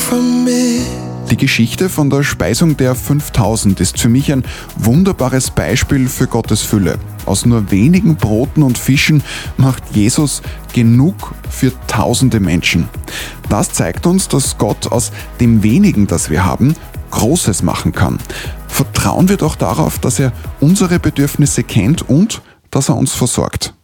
from me. Die Geschichte von der Speisung der 5000 ist für mich ein wunderbares Beispiel für Gottes Fülle. Aus nur wenigen Broten und Fischen macht Jesus genug für tausende Menschen. Das zeigt uns, dass Gott aus dem wenigen, das wir haben, Großes machen kann. Vertrauen wir doch darauf, dass er unsere Bedürfnisse kennt und dass er uns versorgt.